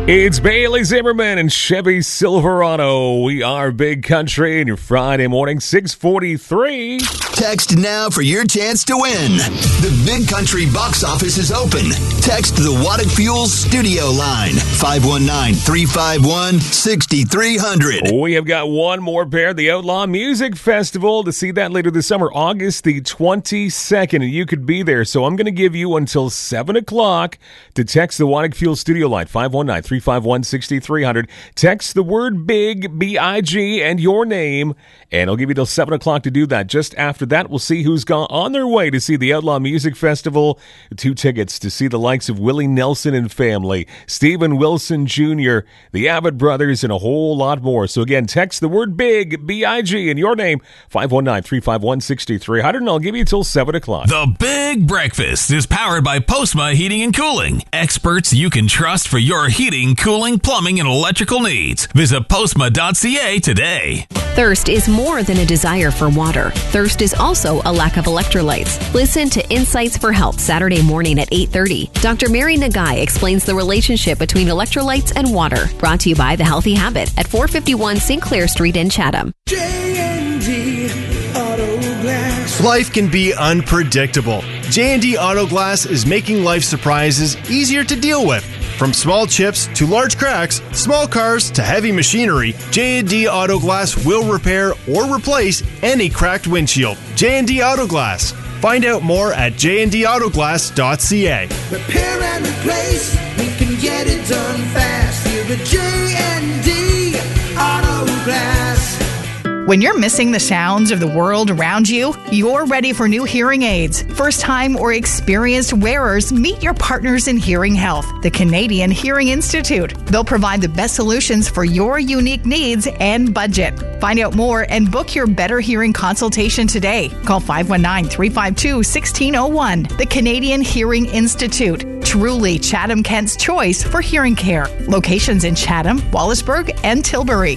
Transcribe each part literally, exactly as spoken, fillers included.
It's Bailey Zimmerman and Chevy Silverado. We are Big Country in your Friday morning, six forty-three. Text now for your chance to win. The Big Country box office is open. Text the Waddick Fuels studio line, five one nine, three five one, six three zero zero. We have got one more pair, the Outlaw Music Festival. To see that later this summer, August the twenty-second, and you could be there. So I'm going to give you until seven o'clock to text the Waddick Fuels studio line, five one nine, three five one, six three zero zero. Text the word BIG, B I G, and your name, and I'll give you till seven o'clock to do that. Just after that, we'll see who's gone on their way to see the Outlaw Music Festival. Two tickets to see the likes of Willie Nelson and family, Stephen Wilson Junior, the Abbott Brothers, and a whole lot more. So again, text the word BIG, B I G, and your name, five one nine, three five one, six three zero zero, and I'll give you till seven o'clock. The Big Breakfast is powered by Postma Heating and Cooling. Experts you can trust for your heating, cooling, plumbing, and electrical needs. Visit postma dot c a today. Thirst is more than a desire for water. Thirst is also a lack of electrolytes. Listen to Insights for Health Saturday morning at eight thirty. Doctor Mary Nagai explains the relationship between electrolytes and water. Brought to you by The Healthy Habit at four fifty-one Saint Clair Street in Chatham. J and D Auto Glass. Life can be unpredictable. J and D Auto Glass is making life surprises easier to deal with. From small chips to large cracks, small cars to heavy machinery, J and D Auto Glass will repair or replace any cracked windshield. J and D Auto Glass. Find out more at j and d auto glass dot c a. Repair and replace, we can get it done fast. Here at J and D Auto Glass. When you're missing the sounds of the world around you, you're ready for new hearing aids. First-time or experienced wearers, meet your partners in hearing health, the Canadian Hearing Institute. They'll provide the best solutions for your unique needs and budget. Find out more and book your better hearing consultation today. Call five one nine, three five two, one six zero one. The Canadian Hearing Institute. Truly Chatham-Kent's choice for hearing care. Locations in Chatham, Wallaceburg, and Tilbury.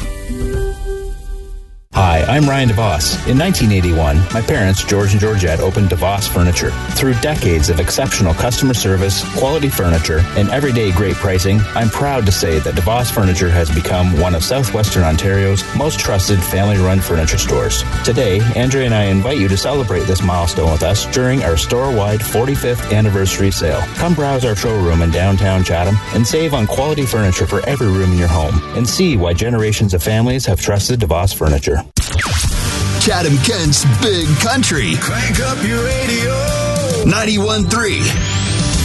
Hi, I'm Ryan DeVos. In nineteen eighty-one, my parents, George and Georgette, opened DeVos Furniture. Through decades of exceptional customer service, quality furniture, and everyday great pricing, I'm proud to say that DeVos Furniture has become one of Southwestern Ontario's most trusted family-run furniture stores. Today, Andrea and I invite you to celebrate this milestone with us during our store-wide forty-fifth anniversary sale. Come browse our showroom in downtown Chatham and save on quality furniture for every room in your home, and see why generations of families have trusted DeVos Furniture. Chatham-Kent's Big Country. Crank up your radio. ninety-one point three